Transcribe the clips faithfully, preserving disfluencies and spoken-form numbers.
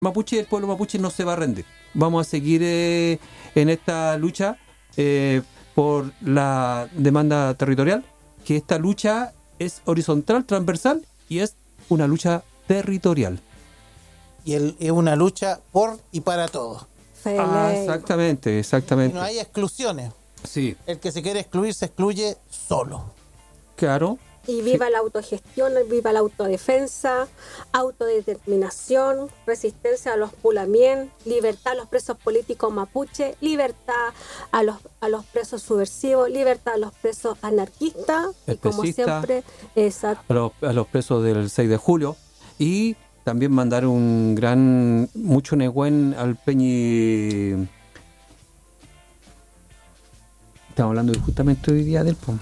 mapuche, el pueblo mapuche no se va a rendir. Vamos a seguir eh, en esta lucha eh, por la demanda territorial, que esta lucha es horizontal, transversal y es una lucha territorial. Y el, es una lucha por y para todos. Ah, exactamente, exactamente. Y no hay exclusiones. Sí. El que se quiere excluir se excluye solo. Claro. Y viva sí. la autogestión, viva la autodefensa, autodeterminación, resistencia a los pulamien, libertad a los presos políticos mapuche, libertad a los a los presos subversivos, libertad a los presos anarquistas y como siempre, exacto. A los, a los presos del seis de julio y también mandar un gran, mucho negüen al Peñi. Estamos hablando justamente hoy día del POM.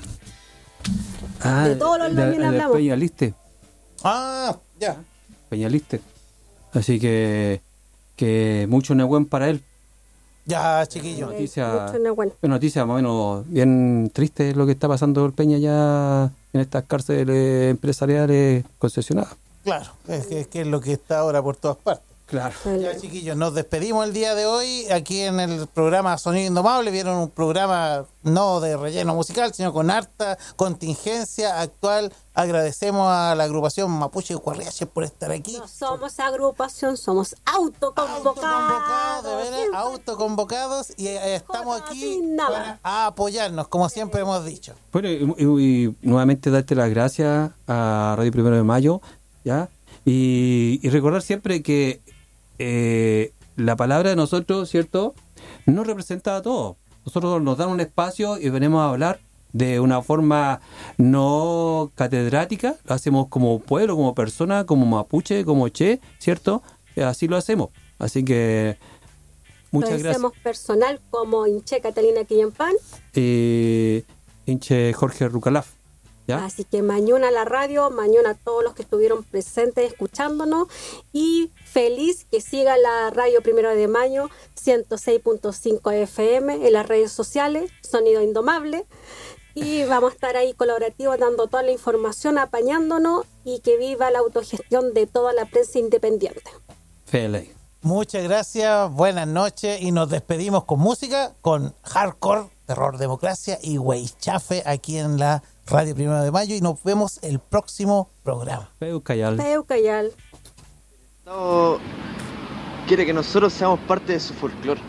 Ah, de todos los de, de, hablamos. Peñaliste. Ah, ya. Peñaliste. Así que que mucho negüen para él. Ya, chiquillo. Noticia, una noticia más o menos bien triste lo que está pasando el Peña ya en estas cárceles empresariales concesionadas. Claro, es que, es que es lo que está ahora por todas partes. Claro. Ya, chiquillos, nos despedimos el día de hoy aquí en el programa Sonido Indomable. Vieron un programa no de relleno musical, sino con harta contingencia actual. Agradecemos a la agrupación Mapuche de Cuarriache por estar aquí. No somos agrupación, somos autoconvocados. Autoconvocados, ¿verdad? Autoconvocados y eh, estamos aquí para apoyarnos, como siempre hemos dicho. Bueno, y, y, y nuevamente darte las gracias a Radio Primero de Mayo, ¿ya? Y, y recordar siempre que Eh, la palabra de nosotros, ¿cierto?, no representa a todos. Nosotros nos dan un espacio y venimos a hablar de una forma no catedrática, lo hacemos como pueblo, como persona, como mapuche, como che, ¿cierto? Así lo hacemos. Así que muchas gracias. Lo hacemos personal como Inche Catalina Quillampan. Eh, Inche Jorge Rucalaf. ¿Ya? Así que mañana la radio, mañana todos los que estuvieron presentes escuchándonos y feliz que siga la radio Primero de Mayo ciento seis punto cinco F M en las redes sociales, Sonido Indomable, y vamos a estar ahí colaborativos dando toda la información, apañándonos y que viva la autogestión de toda la prensa independiente. Feliz. Muchas gracias, buenas noches y nos despedimos con música, con Hardcore, Terror Democracia y Weichafe aquí en la Radio Primero de Mayo y nos vemos el próximo programa. Peucayal. Peucayal. No, quiere que nosotros seamos parte de su folclore.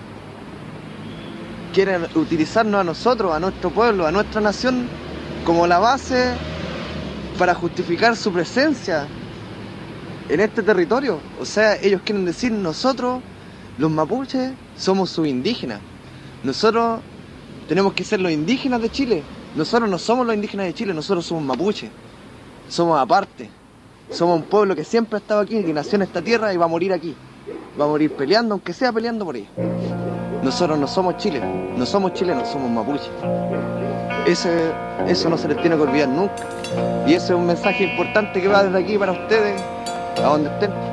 Quiere utilizarnos a nosotros, a nuestro pueblo, a nuestra nación como la base para justificar su presencia en este territorio. O sea, ellos quieren decir, nosotros, los mapuches, somos subindígenas. Nosotros tenemos que ser los indígenas de Chile. Nosotros no somos los indígenas de Chile, nosotros somos mapuches. Somos aparte. Somos un pueblo que siempre ha estado aquí, que nació en esta tierra y va a morir aquí. Va a morir peleando, aunque sea peleando por ella. Nosotros no somos Chile, no somos chilenos, somos mapuches. Ese, eso no se les tiene que olvidar nunca. Y ese es un mensaje importante que va desde aquí para ustedes, a donde estén.